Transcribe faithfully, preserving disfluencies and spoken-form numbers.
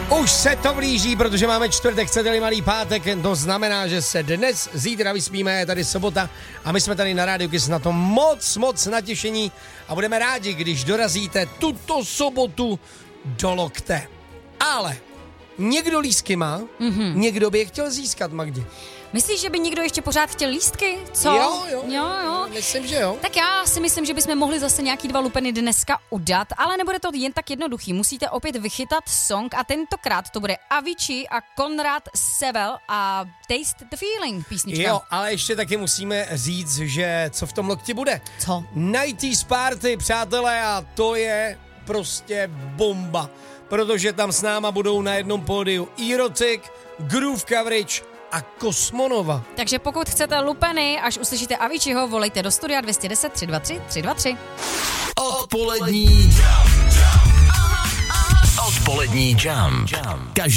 Už se to blíží, protože máme čtvrtek, chcete-li malý pátek, to znamená, že se dnes, zítra vyspíme, je tady sobota a my jsme tady na Rádiu Kiss na to moc, moc natěšení a budeme rádi, když dorazíte tuto sobotu do Lokte. Ale někdo lístky má, mm-hmm. někdo by je chtěl získat, Magdi. Myslíš, že by někdo ještě pořád chtěl lístky? Co? Jo, jo. jo, jo. Myslím, že jo. Tak já si myslím, že bychom mohli zase nějaký dva lupeny dneska udat, ale nebude to jen tak jednoduchý. Musíte opět vychytat song a tentokrát to bude Avicii a Konrad Sevel a Taste the Feeling písnička. Jo, ale ještě taky musíme říct, že co v tom Lokti bude. Co? nineties Party, přátelé, a to je prostě bomba. Protože tam s náma budou na jednom pódiu Erotic, Groove Coverage a Kosmonova. Takže pokud chcete lupeny, až uslyšíte Aviciiho, volejte do studia dva jedna nula tři dva tři tři dva tři. Odpolední Odpolední Jam. Každý